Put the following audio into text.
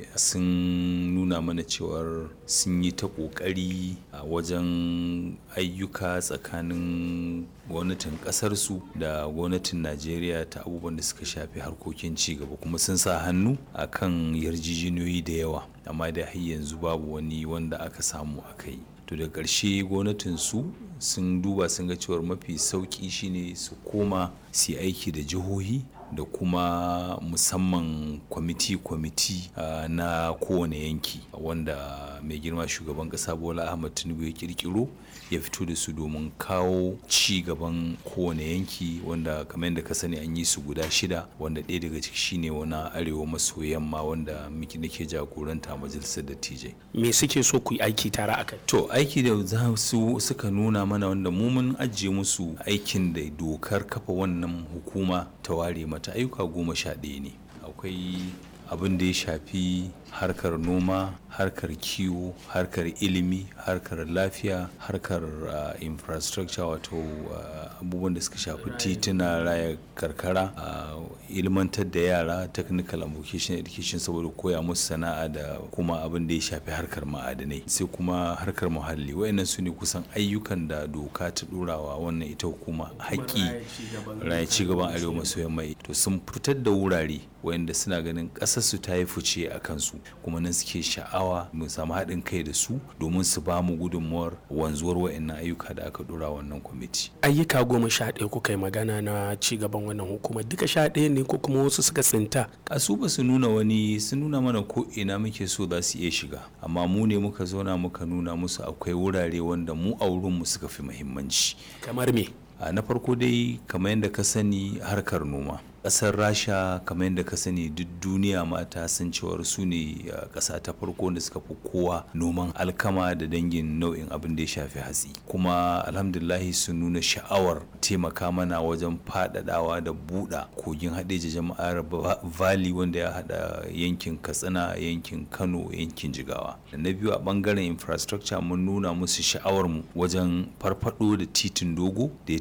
sun nuna mana cewar sun yi ta ƙoƙari a wajen ayyuka tsakanin gwamnatin ƙasarsu da gwamnatin Najeriya ta abubuwan da suka shafi harkokin cigaba, kuma sun sa hannu a kan yarjejeniyoyi da yawa, amma da har yanzu babu wani wanda aka samu aka yi. To da ƙarshe gwamnatinsu sun duba sun ga cewar mafi sauƙi shine su koma su yi aiki da jihohi da kuma musamman kwamiti na kowane yanki wanda mai girma shugaban ƙasa Bola Ahmed Tinubu ya ƙirƙiro ya fito da su domin kawo ci gaban kowane yanki, wanda kamar yadda ka sani an yi su guda 6, wanda ɗaya daga ciki shine wani arewa maso yamma wanda nake jagoranta majalisar dattijai. Me suke so ku yi aiki tare a kai? To aiki da za su suka nuna mana, wanda mu mun ajiye musu aikin da dokar kafa wannan hukuma ta ware mata ayyuka 11 ne. Akwai abin da ya shafi harkar noma, harkar kiwo, harkar ilimi, harkar lafiya, harkar infrastructure, wato abubuwan da suka shafi tituna, raya karkara, ilmantar da yara, technical and vocational education saboda koya musu sana'a, da kuma abin da ya shafi harkar ma'adanai, sai kuma harkar muhalli. Wayannan su ne kusan ayyukan da doka ta ɗorawa wannan ita hukuma haƙƙi raya cigaban arewa maso yamma. To sun fitar da wurare wayanda suna ganin ƙasarsu ta yi fice a kansu, kuma nan suke sha'awa mu samu haɗin kai da su domin su ba mu gudunmuwar wanzuwar wayannan ayyuka da aka ɗora wannan kwamiti. Ayyuka 11 kuka yi magana na ci gaban wannan hukuma, duka 11 ne ko kuma wasu suka tsinta? Su ba su nuna wani, sun nuna mana ko ina muke so za su iya shiga, amma mu ne muka zauna muka nuna musu akwai wurare wanda mu a wurinmu suka fi muhimmanci. Kamar me? Na farko dai kamar yadda ka sani harkar noma. Ƙasar Rasha kamar yadda ka sani duk duniya mata sun cewar su ne ƙasa ta farko da suka fi kowa noman alkama da dangin nau'in abin da ya shafi hatsi, kuma alhamdulahi sun nuna sha'awar taimaka mana wajen faɗaɗawa da buɗa kogin haɗeja jama'ar valley wanda ya haɗa yankin Katsina, yankin Kano, yankin Jigawa. Da na biyu a ɓangaren infrastructure mun nuna musu sha'awar mu wajen farfaɗo da titin dogo da ya